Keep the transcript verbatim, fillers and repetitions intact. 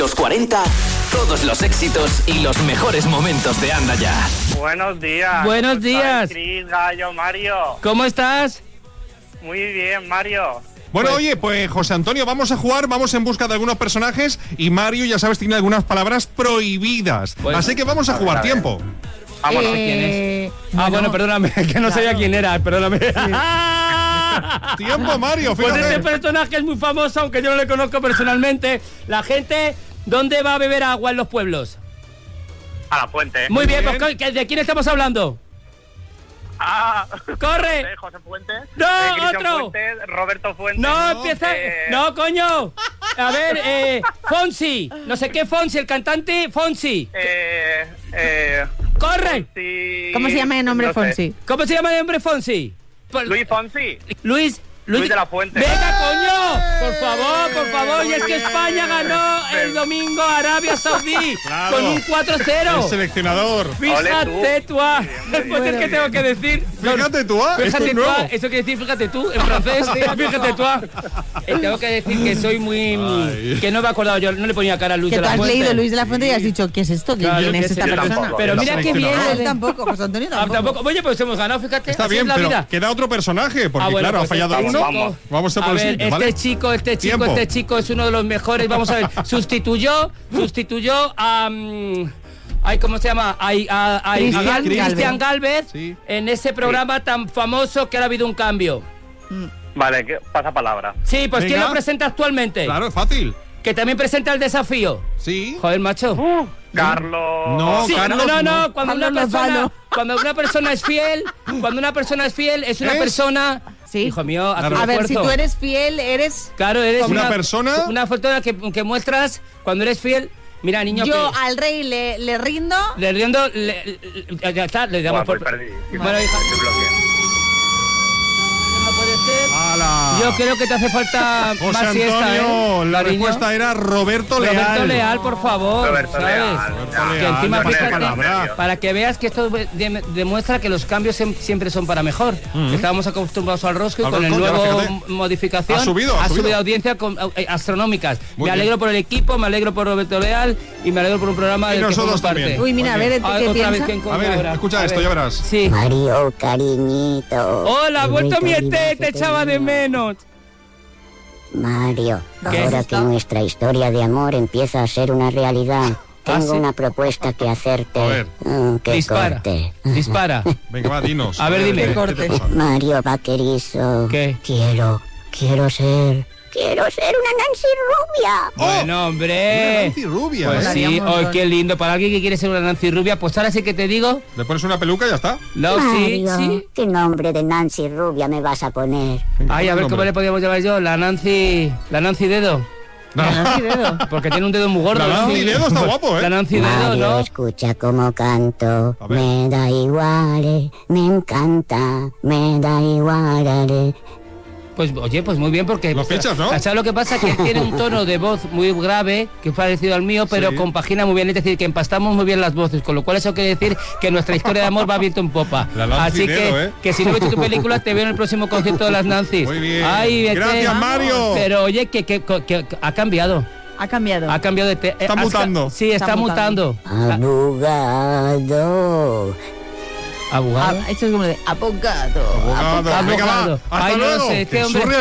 Los cuarenta, todos los éxitos y los mejores momentos de Anda Ya. Buenos días. Buenos días. Cris, Gallo, Mario. ¿Cómo estás? Muy bien, Mario. Bueno, Pues- oye, pues José Antonio, vamos a jugar, vamos en busca de algunos personajes y Mario, ya sabes, tiene algunas palabras prohibidas. Pues- Así que vamos a jugar, a ver. tiempo. Vámonos. Eh, Ah, bueno, perdóname, que no sabía quién era, perdóname. Tiempo, Mario, Pues fíjate. este personaje es muy famoso, aunque yo no le conozco personalmente. La gente, ¿dónde va a beber agua en los pueblos? A la fuente. Muy bien, bien. pues, ¿de quién estamos hablando? Ah. ¡Corre! José, José Fuentes. ¡No, eh, Cristian otro! Fuentes, Roberto Fuentes. No, empieza. eh, No, coño. A ver, eh, Fonsi. No sé qué Fonsi, el cantante Fonsi. Eh, eh, ¡Corre! Fonsi- ¿Cómo se llama el nombre no sé. Fonsi? ¿Cómo se llama el hombre Fonsi? Por- Luis Fonsi. Luis. Luis de la Fuente. ¡Venga, coño! Por favor, por favor. Y es que España ganó el domingo a Arabia Saudí Claro. con un cuatro cero. El seleccionador. Fíjate tú. ah. Después es que tengo que decir. Fíjate tú, ah, esto Fíjate es tú, ah. nuevo. Eso quiere decir fíjate tú en francés. Fíjate tú. ah. Eh, tengo que decir que soy muy. Ay. Que no me he acordado yo, no le ponía cara a Luis Que de tú la has Fuente. leído Luis de la Fuente y has dicho, ¿qué es esto? ¿Quién Claro, es que esta sí, yo persona? tampoco. Pero El mira qué bien. seleccionador. Ah, él tampoco, José Antonio Ah, tampoco. tampoco. Oye, pues hemos ganado, fíjate. Está así bien, es la pero vida. queda otro personaje, porque Ah, bueno, claro, pues ha fallado este uno. chico- Vamos a a por el ver, siguiente, este ¿vale? chico, este chico, Tiempo. este chico es uno de los mejores. Vamos a ver, sustituyó, sustituyó a. mm, ay, ¿cómo se llama? A, a- a- a Cristian Gal- Galvez. Cristian Galvez Sí. en ese programa tan famoso que ahora ha habido un cambio. Vale, que pasa palabra. Sí, pues ¿quién Venga. lo presenta actualmente? Claro, es fácil. Que también presenta el desafío. Sí. Joder, macho. Uh, Carlos. No, Sí, Carlos, no, no, no. no, cuando una Carlos persona, Lozano. cuando una persona es fiel, cuando una persona es fiel, es una ¿Es? persona. Sí. Hijo mío, haz un A ver, si esfuerzo. tú eres fiel, eres... Claro, eres ¿Una persona? Una persona que, que muestras cuando eres fiel. Mira, niño, Yo que al rey le, le rindo... le riendo, le, le- ya está, le damos Buah, pues por. perdí. Bueno, hija, Estoy bloqueado. no puede ser. ¡Hala! Yo creo que te hace falta José más siesta, Antonio, ¿eh? la cariño? respuesta era Roberto Leal. Roberto Leal, por favor. Roberto ¿sabes? Leal. Roberto Ya, Que Leal, encima, ya, fíjate, palabra. para que veas que esto de- demuestra que los cambios sem- siempre son para mejor. Estábamos acostumbrados al rosco y Al con el rosco, ya, nuevo fíjate. m- modificación Ha subido, ha subido. audiencia con- eh, astronómicas. Muy me bien. alegro por el equipo, me alegro por Roberto Leal y me alegro por un programa Y del que nosotros formo parte. también. Uy, mira, a Muy ver, Ah, ¿qué otra vez, piensa? ¿quién coño A ver, ahora? escucha A esto, ver. ya verás. Sí. Mario, cariñito. Hola, He vuelto mi vuelto este, vivo te echaba de cariño. menos. Mario, ¿Qué? ahora que nuestra historia de amor empieza a ser una realidad, ¿Ah, tengo sí? una propuesta que hacerte. A ver. Mm, que Dispara. corte. Dispara. Venga, va, dinos. A ver, dime. ¿qué te Corte. pasa? Mario vaquerizo. ¿Qué? Quiero, quiero ser, quiero ser una Nancy rubia. Bueno, Una hombre. Nancy rubia. Pues ¿eh? sí, Molaría un oh, montón. qué lindo. Para alguien que quiere ser una Nancy rubia, pues ahora sí que te digo. Le pones una peluca y ya está. No, sí, Mario, sí. ¿qué nombre de Nancy rubia me vas a poner? Venga, Ay, a pon ver un cómo le nombre. podríamos llamar yo. La Nancy. La Nancy Dedo. No. Nancy Dedo. Porque tiene un dedo muy gordo. La ¿no? Nancy Dedo está guapo, ¿eh? La Nancy Dedo, Mario, ¿no? escucha cómo canto. A ver. Me da igual, eh, me encanta, me da igual. eh. Pues oye, pues muy bien porque... Lo fichas, ¿no? ¿Sabes lo que pasa? Que él tiene un tono de voz muy grave, que es parecido al mío, pero Sí. compagina muy bien. Es decir, que empastamos muy bien las voces, con lo cual eso quiere decir que nuestra historia de amor va viento en popa. La Nancy Así Dedo, que, ¿eh? que si no he visto tu película, te veo en el próximo concierto de las Nancy's. Muy bien. Ay, vete. Gracias, Mario. Pero oye, que, que, que- que ha cambiado. Ha cambiado. Ha cambiado de... te- Está has ca- mutando. Sí, está, Está mutando. Abogado. Abogado. Ah, esto es como de abogado. Abogado. Venga, va. Abogado. Hasta Ay, no luego. sé, este Qué hombre- surreal.